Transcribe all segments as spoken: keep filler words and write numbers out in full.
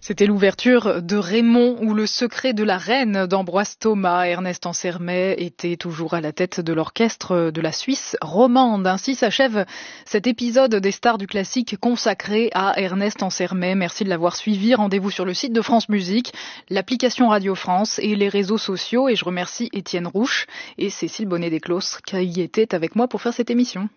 C'était l'ouverture de Raymond ou Le secret de la reine d'Ambroise Thomas. Ernest Ansermet était toujours à la tête de l'orchestre de la Suisse romande. Ainsi s'achève cet épisode des Stars du classique consacré à Ernest Ansermet. Merci de l'avoir suivi. Rendez-vous sur le site de France Musique, l'application Radio France et les réseaux sociaux. Et je remercie Étienne Rouche et Cécile Bonnet-Desclos qui étaient avec moi pour faire cette émission.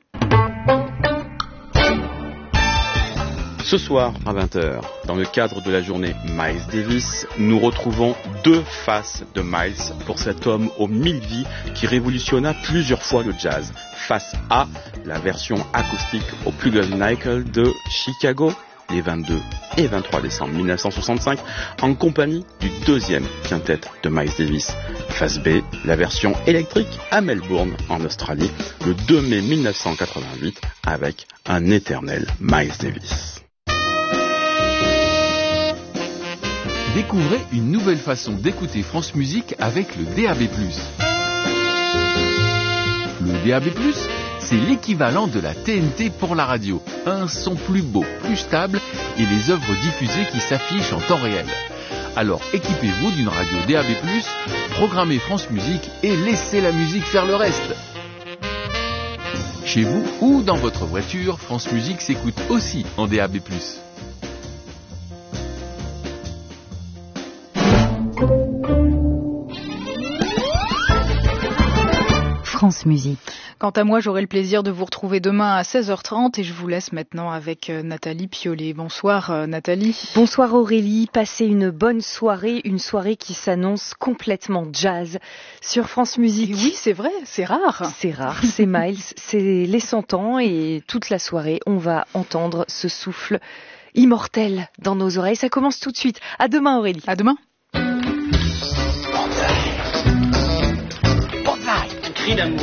Ce soir à vingt heures, dans le cadre de la journée Miles Davis, nous retrouvons deux faces de Miles pour cet homme aux mille vies qui révolutionna plusieurs fois le jazz. Face A, la version acoustique au Plugger Nickel de Chicago, les vingt-deux et vingt-trois décembre mille neuf cent soixante-cinq, en compagnie du deuxième quintet de Miles Davis. Face B, la version électrique à Melbourne, en Australie, le deux mai mille neuf cent quatre-vingt-huit, avec un éternel Miles Davis. Découvrez une nouvelle façon d'écouter France Musique avec le D A B plus. Le D A B plus, c'est l'équivalent de la T N T pour la radio. Un son plus beau, plus stable et les œuvres diffusées qui s'affichent en temps réel. Alors équipez-vous d'une radio D A B plus, programmez France Musique et laissez la musique faire le reste. Chez vous ou dans votre voiture, France Musique s'écoute aussi en D A B plus. France Musique. Quant à moi, j'aurai le plaisir de vous retrouver demain à seize heures trente et je vous laisse maintenant avec Nathalie Piollet. Bonsoir Nathalie. Bonsoir Aurélie, passez une bonne soirée, une soirée qui s'annonce complètement jazz sur France Musique. Et oui, c'est vrai, c'est rare. C'est rare, c'est Miles, c'est les cent ans et toute la soirée, on va entendre ce souffle immortel dans nos oreilles. Ça commence tout de suite. À demain Aurélie. À demain. Cri d'amour.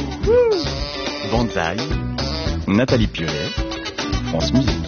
Banzai, Nathalie Piollet, France Musique.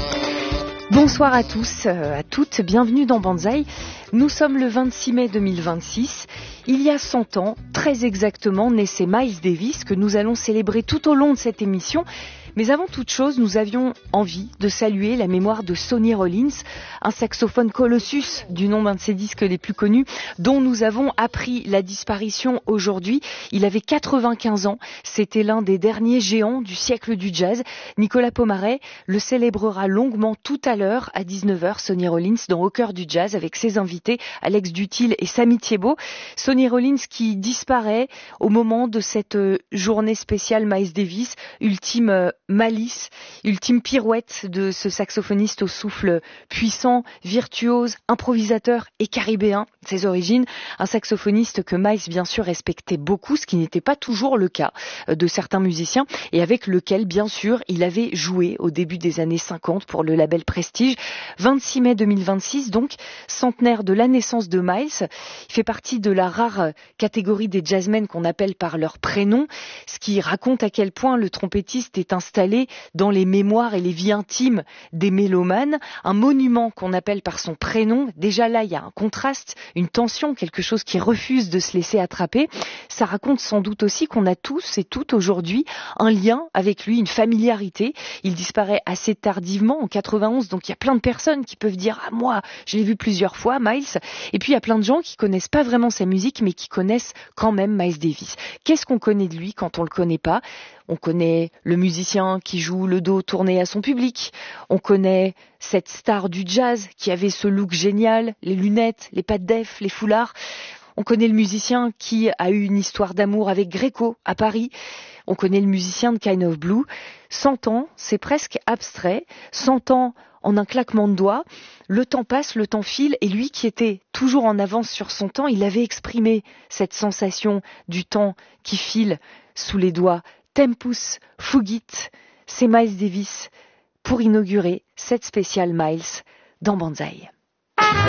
Bonsoir à tous, euh, à toutes, bienvenue dans Banzai. Nous sommes le vingt-six mai deux mille vingt-six. Il y a cent ans, très exactement, naissait Miles Davis, que nous allons célébrer tout au long de cette émission. Mais avant toute chose, nous avions envie de saluer la mémoire de Sonny Rollins, un saxophone colossus du nom d'un de ses disques les plus connus, dont nous avons appris la disparition aujourd'hui. Il avait quatre-vingt-quinze ans, c'était l'un des derniers géants du siècle du jazz. Nicolas Pomaret le célébrera longuement tout à l'heure à dix-neuf heures, Sonny Rollins dans Au cœur du jazz avec ses invités Alex Dutil et Samy Thiebaud. Sonny Rollins qui disparaît au moment de cette journée spéciale Miles Davis, ultime malice, ultime pirouette de ce saxophoniste au souffle puissant, virtuose, improvisateur et caribéen. Ses origines, un saxophoniste que Miles bien sûr respectait beaucoup, ce qui n'était pas toujours le cas de certains musiciens, et avec lequel bien sûr il avait joué au début des années cinquante pour le label Prestige. vingt-six mai deux mille vingt-six, donc centenaire de la naissance de Miles. Il fait partie de la rare catégorie des jazzmen qu'on appelle par leur prénom, ce qui raconte à quel point le trompettiste est installé dans les mémoires et les vies intimes des mélomanes, un monument qu'on appelle par son prénom. Déjà là, il y a un contraste, une tension, quelque chose qui refuse de se laisser attraper. Ça raconte sans doute aussi qu'on a tous et toutes aujourd'hui un lien avec lui, une familiarité. Il disparaît assez tardivement, en quatre-vingt-onze, donc il y a plein de personnes qui peuvent dire « Ah, moi, je l'ai vu plusieurs fois, Miles ». Et puis il y a plein de gens qui connaissent pas vraiment sa musique, mais qui connaissent quand même Miles Davis. Qu'est-ce qu'on connaît de lui quand on le connaît pas ? On connaît le musicien qui joue le dos tourné à son public. On connaît cette star du jazz qui avait ce look génial, les lunettes, les pattes d'Ef, les foulards. On connaît le musicien qui a eu une histoire d'amour avec Gréco à Paris. On connaît le musicien de Kind of Blue. Cent ans, c'est presque abstrait. Cent ans en un claquement de doigts. Le temps passe, le temps file, et lui qui était toujours en avance sur son temps, il avait exprimé cette sensation du temps qui file sous les doigts. Tempus Fugit, c'est Miles Davis pour inaugurer cette spéciale Miles dans Banzai.